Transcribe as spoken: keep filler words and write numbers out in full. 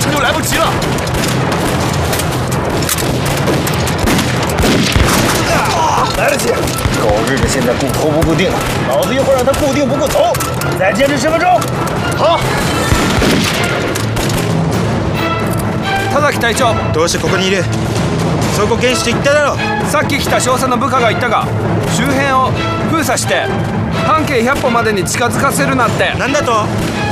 心就来不及了。 来得及！狗日的，现在固头不固定，老子一会儿让他固定不固头，再坚持十分钟。好。 田崎隊長、 どうしてここにいる？そこ検視って言っただろ。 さっき来た少佐の部下が言ったが、周辺を封鎖して半径ひゃっぽまでに近づかせるなって。 なんだと？